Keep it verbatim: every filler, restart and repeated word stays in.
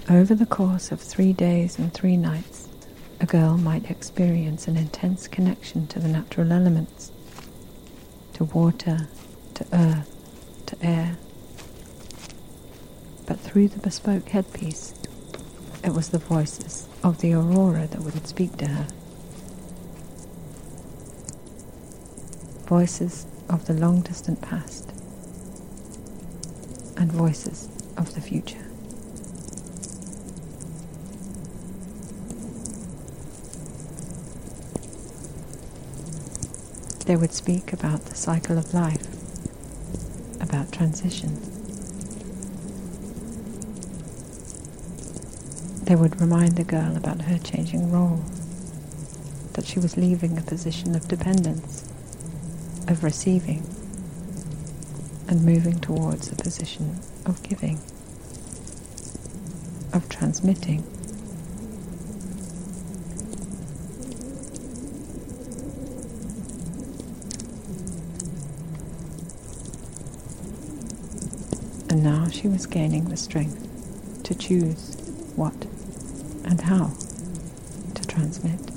Over the course of three days and three nights, a girl might experience an intense connection to the natural elements, to water, to earth, to air. But through the bespoke headpiece, it was the voices of the aurora that would speak to her. Voices of the long-distant past and voices of the future. They would speak about the cycle of life, about transition. They would remind the girl about her changing role, that she was leaving a position of dependence, of receiving, and moving towards a position of giving, of transmitting. And now she was gaining the strength to choose what and how to transmit.